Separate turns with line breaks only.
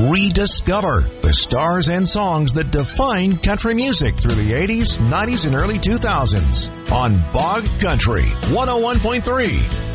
rediscover the stars and songs that defined country music through the 80s, 90s, and early 2000s on Bog Country 101.3.